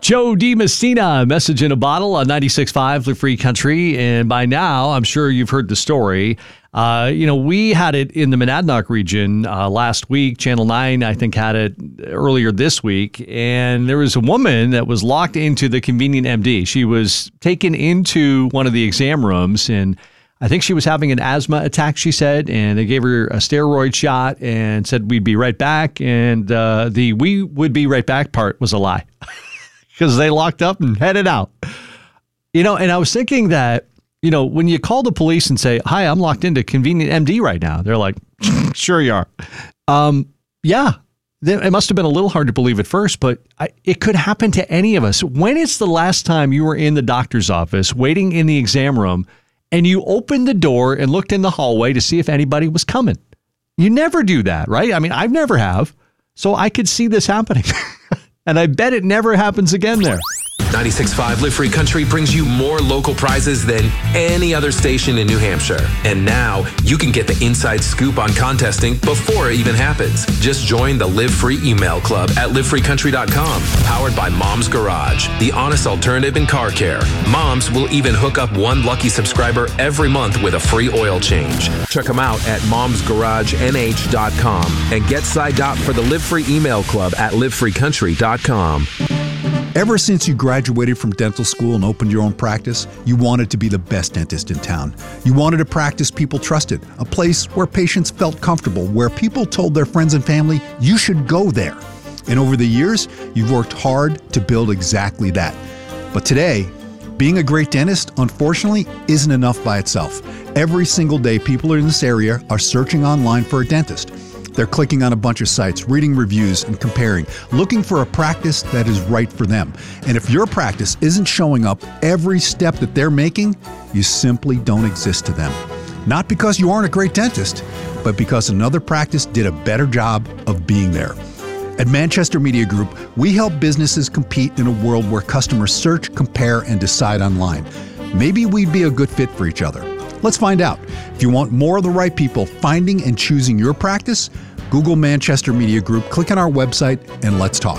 Joe DiMessina, Message in a Bottle on 96.5 Live Free Country. And by now, I'm sure you've heard the story. We had it in the Monadnock region last week. Channel 9, I think, had it earlier this week. And there was a woman that was locked into the Convenient MD. She was taken into one of the exam rooms, and I think she was having an asthma attack, she said, and they gave her a steroid shot and said we'd be right back. And the "we would be right back" part was a lie because they locked up and headed out. And I was thinking that, when you call the police and say, "Hi, I'm locked into Convenient MD right now," they're like, "Sure you are." Yeah, it must have been a little hard to believe at first, but it could happen to any of us. When is the last time you were in the doctor's office waiting in the exam room and you opened the door and looked in the hallway to see if anybody was coming? You never do that, right? I mean, I've never have. So I could see this happening. And I bet it never happens again there. 96.5 Live Free Country brings you more local prizes than any other station in New Hampshire. And now you can get the inside scoop on contesting before it even happens. Just join the Live Free email club at livefreecountry.com. Powered by Mom's Garage, the honest alternative in car care. Moms will even hook up one lucky subscriber every month with a free oil change. Check them out at momsgaragenh.com and get signed up for the Live Free email club at livefreecountry.com. Ever since you graduated from dental school and opened your own practice, you wanted to be the best dentist in town. You wanted a practice people trusted, a place where patients felt comfortable, where people told their friends and family, you should go there. And over the years, you've worked hard to build exactly that. But today, being a great dentist, unfortunately, isn't enough by itself. Every single day, people in this area are searching online for a dentist. They're clicking on a bunch of sites, reading reviews and comparing, looking for a practice that is right for them. And if your practice isn't showing up every step that they're making, you simply don't exist to them. Not because you aren't a great dentist, but because another practice did a better job of being there. At Manchester Media Group, we help businesses compete in a world where customers search, compare, and decide online. Maybe we'd be a good fit for each other. Let's find out. If you want more of the right people finding and choosing your practice, Google Manchester Media Group, click on our website, and let's talk.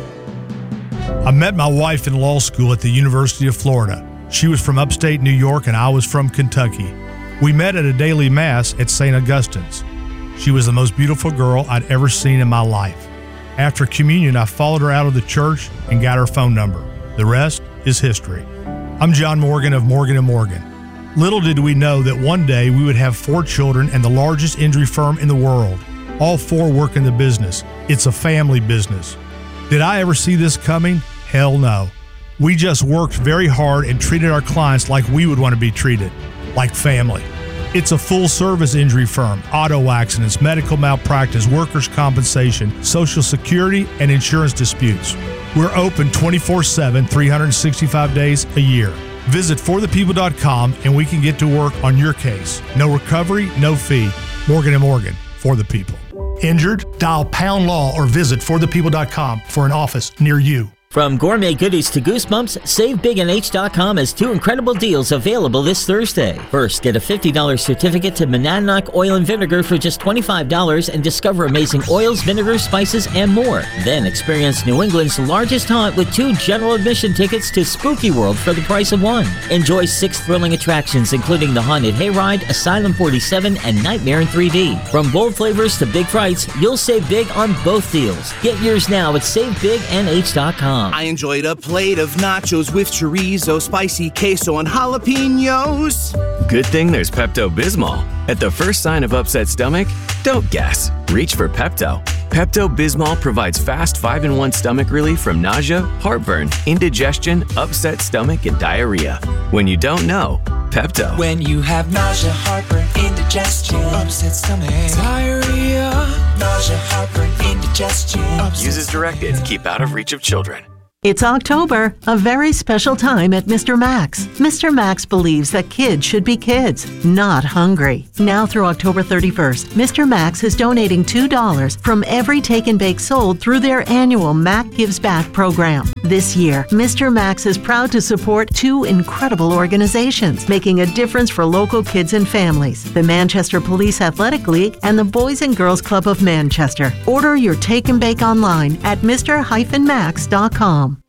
I met my wife in law school at the University of Florida. She was from upstate New York and I was from Kentucky. We met at a daily mass at St. Augustine's. She was the most beautiful girl I'd ever seen in my life. After communion, I followed her out of the church and got her phone number. The rest is history. I'm John Morgan of Morgan & Morgan. Little did we know that one day we would have 4 children and the largest injury firm in the world. All 4 work in the business. It's a family business. Did I ever see this coming? Hell no. We just worked very hard and treated our clients like we would want to be treated, like family. It's a full-service injury firm, auto accidents, medical malpractice, workers' compensation, Social Security, and insurance disputes. We're open 24/7, 365 days a year. Visit forthepeople.com and we can get to work on your case. No recovery, no fee. Morgan & Morgan, for the people. Injured? Dial Pound Law or visit forthepeople.com for an office near you. From gourmet goodies to goosebumps, Save Big and H.com has 2 incredible deals available this Thursday. First, get a $50 certificate to Monadnock Oil and Vinegar for just $25 and discover amazing oils, vinegars, spices, and more. Then experience New England's largest haunt with 2 general admission tickets to Spooky World for the price of 1. Enjoy 6 thrilling attractions, including the Haunted Hayride, Asylum 47, and Nightmare in 3D. From bold flavors to big frights, you'll save big on both deals. Get yours now at SaveBigNH.com. I enjoyed a plate of nachos with chorizo, spicy queso, and jalapenos. Good thing there's Pepto-Bismol. At the first sign of upset stomach, don't guess. Reach for Pepto. Pepto-Bismol provides fast 5-in-1 stomach relief from nausea, heartburn, indigestion, upset stomach, and diarrhea. When you don't know, Pepto. When you have nausea, heartburn, indigestion, upset stomach, diarrhea, nausea, heartburn, indigestion. Use as directed. Keep out of reach of children. It's October, a very special time at Mr. Max. Mr. Max believes that kids should be kids, not hungry. Now through October 31st, Mr. Max is donating $2 from every take and bake sold through their annual Mac Gives Back program. This year, Mr. Max is proud to support 2 incredible organizations making a difference for local kids and families, the Manchester Police Athletic League and the Boys and Girls Club of Manchester. Order your take and bake online at mr-max.com.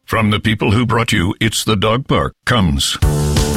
From the people who brought you It's the Dog Park comes